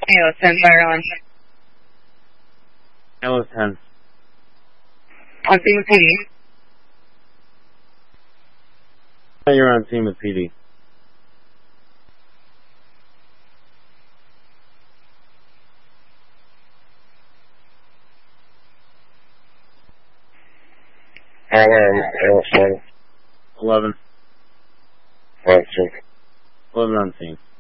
Halo 10, fire on. Halo 10. On scene with PD. You're on scene with PD. Halo 10. 11. 11 11 on scene.